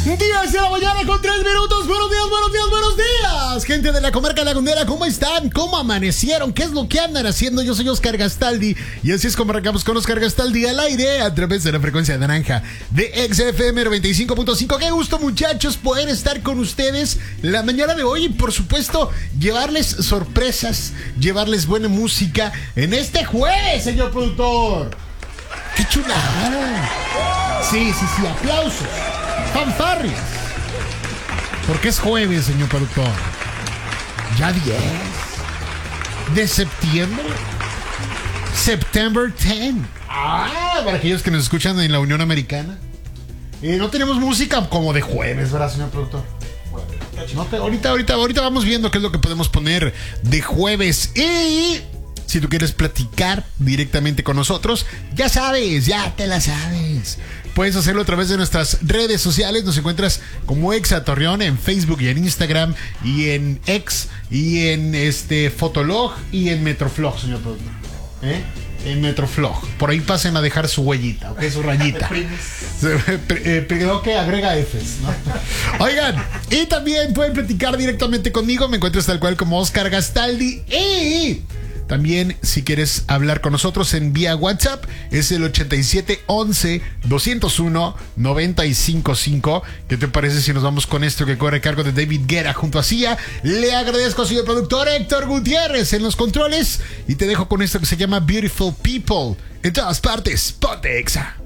10 de la mañana con 3 minutos. Buenos días, buenos días, buenos días. Gente de la comarca lagunera, ¿cómo están? ¿Cómo amanecieron? ¿Qué es lo que andan haciendo? Yo soy Oscar Gastaldi y así es como arrancamos con Oscar Gastaldi al aire a través de la frecuencia naranja de XFM 95.5. Qué gusto, muchachos, poder estar con ustedes la mañana de hoy y por supuesto llevarles sorpresas, llevarles buena música en este jueves, señor productor. ¡Qué chulada! Sí, aplausos, fanfarrias. Porque es jueves, señor productor. Ya 10 de septiembre. September 10. Para aquellos que nos escuchan en la Unión Americana. No tenemos música como de jueves, ¿verdad, señor productor? No, ahorita vamos viendo qué es lo que podemos poner de jueves. Y si tú quieres platicar directamente con nosotros, ya sabes, ya te la sabes. Puedes hacerlo a través de nuestras redes sociales. Nos encuentras como Exa Torreón en Facebook y en Instagram y en X y en Fotolog y en Metroflog, señor productor. En Metroflog. Por ahí pasen a dejar su huellita, ¿ok? Su rayita. Creo que agrega Fs, ¿no? Oigan, y también pueden platicar directamente conmigo. Me encuentras tal cual como Oscar Gastaldi. Y también, si quieres hablar con nosotros en vía WhatsApp, es el 8711-201-955. ¿Qué te parece si nos vamos con esto que corre a cargo de David Guerra junto a Sia? Le agradezco a su productor Héctor Gutiérrez en los controles y te dejo con esto que se llama Beautiful People. En todas partes, ponte Exa.